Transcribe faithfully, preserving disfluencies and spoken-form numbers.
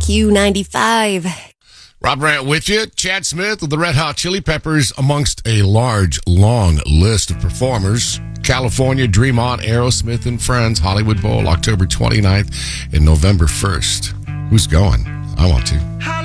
Q ninety-five. Rob Brandt with you. Chad Smith of the Red Hot Chili Peppers amongst a large, long list of performers. California, Dream On, Aerosmith and Friends, Hollywood Bowl, October twenty-ninth and November first. Who's going? I want to.